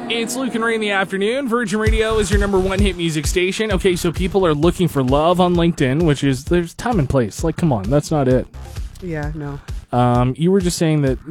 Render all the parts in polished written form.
It's Luke and Ray in the afternoon. Virgin Radio is your number one hit music station. Okay, so people are looking for love on LinkedIn, which is, there's time and place. Like, come on, that's not it. Yeah, no. You were just saying that,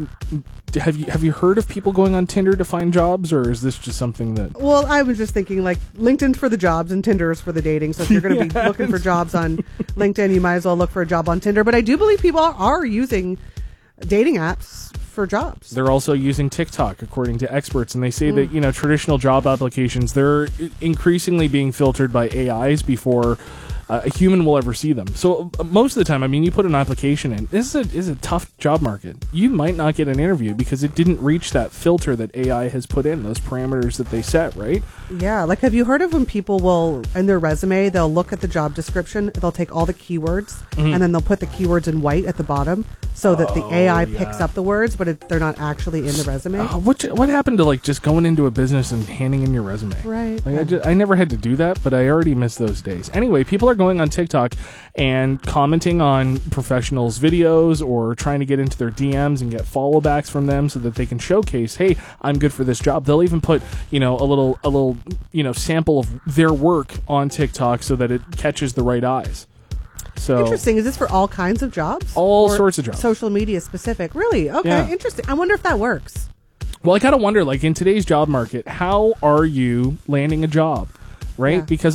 have you heard of people going on Tinder to find jobs, or is this just something that... Well, I was just thinking, like, LinkedIn's for the jobs and Tinder is for the dating. So if you're going to be looking for jobs on LinkedIn, you might as well look for a job on Tinder. But I do believe people are using dating apps for jobs. They're also using TikTok, according to experts, and they say that, you know, traditional job applications, they're increasingly being filtered by AIs before a human will ever see them. So most of the time, I mean, you put an application in, this is a tough job market. You might not get an interview because it didn't reach that filter that AI has put in, those parameters that they set, right? Yeah, like, have you heard of when people will, in their resume, they'll look at the job description, they'll take all the keywords, and then they'll put the keywords in white at the bottom so that the AI picks up the words, but they're not actually in the resume. What happened to, like, just going into a business and handing in your resume? Right. Like, I never had to do that, but I already missed those days. Anyway, people are going on TikTok and commenting on professionals' videos or trying to get into their DMs and get follow backs from them so that they can showcase, hey, I'm good for this job. They'll even put, you know, a little, you know, sample of their work on TikTok so that it catches the right eyes. So interesting. Is this for all kinds of jobs? All sorts of jobs. Social media specific. Really? Okay. Yeah. Interesting. I wonder if that works. Well, I gotta wonder, like, in today's job market, how are you landing a job? Right? Yeah. Because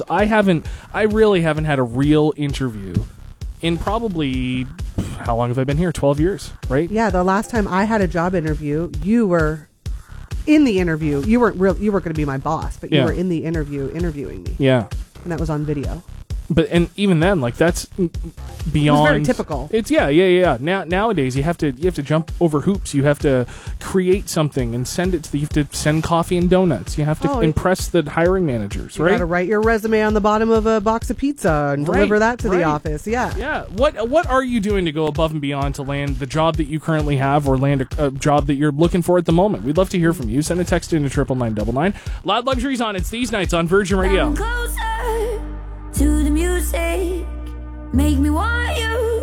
I really haven't had a real interview in probably, how long have I been here? 12 years, right? Yeah, the last time I had a job interview, you were in the interview. You weren't going to be my boss, but you were in the interview interviewing me. Yeah. And that was on video. But, and even then, like, that's beyond... It's very typical. It's, yeah. Nowadays, you have to jump over hoops. You have to create something and send it to you have to send coffee and donuts. You have to impress the hiring managers, right? You got to write your resume on the bottom of a box of pizza and deliver that to the office. Yeah. Yeah. What are you doing to go above and beyond to land the job that you currently have or land a job that you're looking for at the moment? We'd love to hear from you. Send a text into 99999. Loud Luxuries on. It's these nights on Virgin Radio. Come closer to the music, make me want you.